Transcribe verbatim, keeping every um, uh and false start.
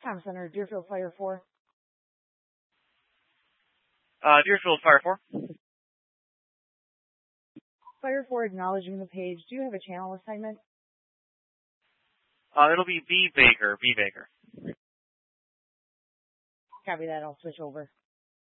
Tom Center, Deerfield Fire four. Uh, Deerfield Fire four. Fire four acknowledging the page. Do you have a channel assignment? Uh, it'll be B Baker, B Baker. Copy that, I'll switch over.